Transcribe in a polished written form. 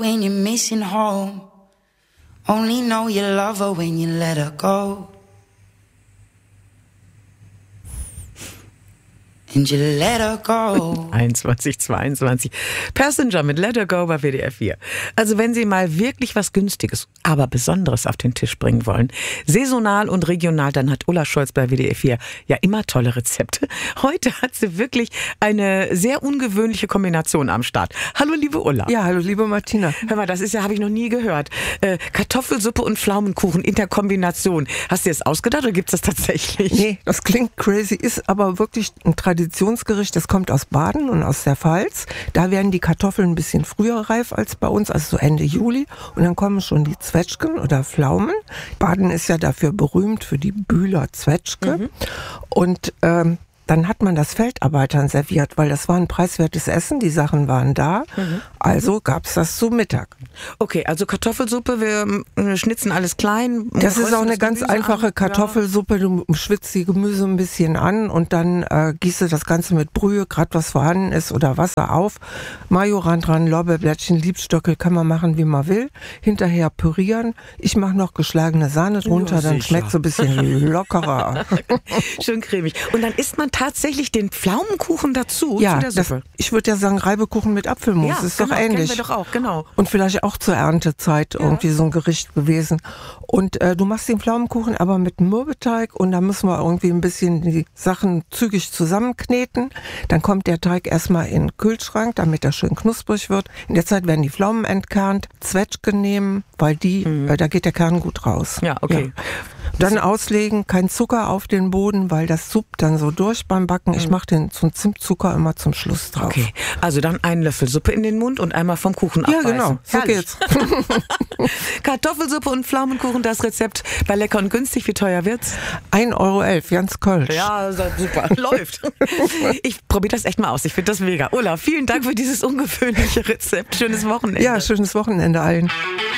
When you're missing home, only know you love her when you let her go. And you let her go. 21:22. Passenger mit Let Her Go bei WDR 4. Also wenn Sie mal wirklich was Günstiges, aber Besonderes auf den Tisch bringen wollen, saisonal und regional, dann hat Ulla Scholz bei WDR 4 ja immer tolle Rezepte. Heute hat sie wirklich eine sehr ungewöhnliche Kombination am Start. Hallo liebe Ulla. Ja, hallo liebe Martina. Hör mal, das ist ja, habe ich noch nie gehört. Kartoffelsuppe und Pflaumenkuchen in der Kombination. Hast du das ausgedacht oder gibt's das tatsächlich? Nee, das klingt crazy, ist aber wirklich ein Traditionsgericht. Das kommt aus Baden und aus der Pfalz. Da werden die Kartoffeln ein bisschen früher reif als bei uns, also so Ende Juli. Und dann kommen schon die Zwetschgen oder Pflaumen. Baden ist ja dafür berühmt, für die Bühler Zwetschge. Mhm. Und dann hat man das Feldarbeitern serviert, weil das war ein preiswertes Essen, die Sachen waren da. Mhm. Also gab's das zu Mittag. Okay, also Kartoffelsuppe, wir schnitzen alles klein. Das ist auch eine ganz einfache Kartoffelsuppe. Du schwitzt die Gemüse ein bisschen an und dann gießt du das Ganze mit Brühe, gerade was vorhanden ist, oder Wasser auf. Majoran dran, Lorbeerblättchen, Liebstöckel, kann man machen, wie man will. Hinterher pürieren. Ich mache noch geschlagene Sahne drunter, ja, dann schmeckt so ein bisschen lockerer. Schön cremig. Und dann isst man tatsächlich den Pflaumenkuchen dazu ja, zu der Suppe? Ich würde ja sagen Reibekuchen mit Apfelmus. Ja, ist genau, doch ähnlich. Kennen wir doch auch, genau. Und vielleicht auch zur Erntezeit irgendwie so ein Gericht gewesen. Und du machst den Pflaumenkuchen aber mit Mürbeteig und da müssen wir irgendwie ein bisschen die Sachen zügig zusammenkneten. Dann kommt der Teig erstmal in den Kühlschrank, damit er schön knusprig wird. In der Zeit werden die Pflaumen entkernt, Zwetschge nehmen, weil da geht der Kern gut raus. Ja, okay. Ja. Dann auslegen, kein Zucker auf den Boden, weil das suppt dann so durch beim Backen. Ich mache den zum Zimtzucker immer zum Schluss drauf. Okay, also dann einen Löffel Suppe in den Mund und einmal vom Kuchen abbeißen. Ja, genau, so geht's. Kartoffelsuppe und Pflaumenkuchen, das Rezept bei Lecker und Günstig. Wie teuer wird's? 1,11 €, ganz Kölsch. Ja, super, läuft. Ich probiere das echt mal aus, ich finde das mega. Ulla, vielen Dank für dieses ungewöhnliche Rezept. Schönes Wochenende. Ja, schönes Wochenende allen.